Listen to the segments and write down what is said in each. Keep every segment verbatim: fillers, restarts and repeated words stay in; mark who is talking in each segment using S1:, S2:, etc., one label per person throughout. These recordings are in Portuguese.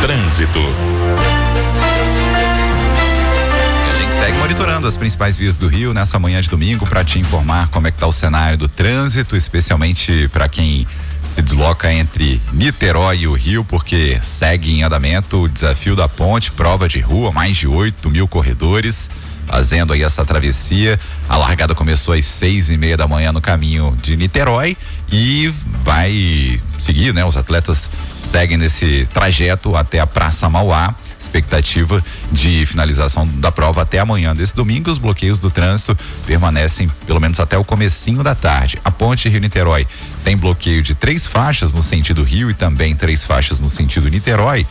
S1: Trânsito.
S2: Segue monitorando as principais vias do Rio nessa manhã de domingo para te informar como é que tá o cenário do trânsito, especialmente para quem se desloca entre Niterói e o Rio, porque segue em andamento o desafio da ponte, prova de rua, mais de oito mil corredores fazendo aí essa travessia. A largada começou às seis e meia da manhã no caminho de Niterói e vai seguir, né? Os atletas seguem nesse trajeto até a Praça Mauá. Expectativa de finalização da prova até amanhã desse domingo. Os bloqueios do trânsito permanecem pelo menos até o comecinho da tarde. A ponte Rio-Niterói tem bloqueio de três faixas no sentido Rio e também três faixas no sentido Niterói.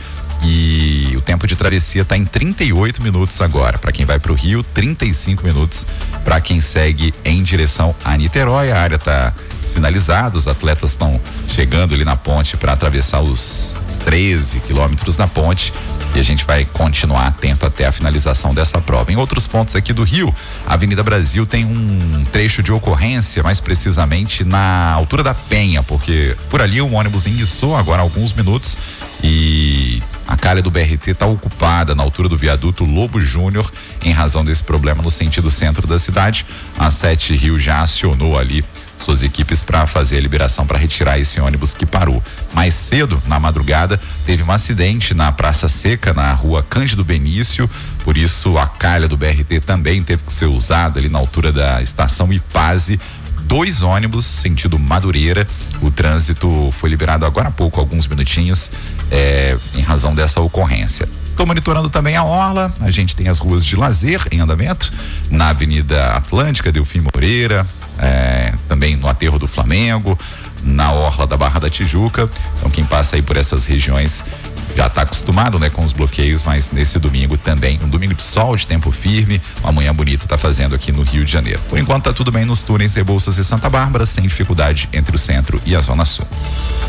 S2: E o tempo de travessia está em trinta e oito minutos agora. Para quem vai para o Rio, trinta e cinco minutos para quem segue em direção a Niterói. A área está sinalizada, os atletas estão chegando ali na ponte para atravessar os, os treze quilômetros da ponte. E a gente vai continuar atento até a finalização dessa prova. Em outros pontos aqui do Rio, a Avenida Brasil tem um trecho de ocorrência, mais precisamente na altura da Penha, porque por ali um ônibus enguiçou agora há alguns minutos e a calha do B R T está ocupada na altura do viaduto Lobo Júnior em razão desse problema no sentido centro da cidade. A Sete Rio já acionou ali suas equipes para fazer a liberação para retirar esse ônibus que parou. Mais cedo, na madrugada, teve um acidente na Praça Seca, na rua Cândido Benício, por isso a calha do B R T também teve que ser usada ali na altura da estação Ipase. Dois ônibus sentido Madureira. O trânsito foi liberado agora há pouco, alguns minutinhos, é, em razão dessa ocorrência. Estou monitorando também a orla. A gente tem as ruas de lazer em andamento na Avenida Atlântica, Delfim Moreira, é, também no Aterro do Flamengo, na orla da Barra da Tijuca. Então quem passa aí por essas regiões já está acostumado, né, com os bloqueios, mas nesse domingo também, um domingo de sol, de tempo firme, uma manhã bonita está fazendo aqui no Rio de Janeiro. Por enquanto tá tudo bem nos túneis Rebouças e Santa Bárbara, sem dificuldade entre o centro e a zona sul.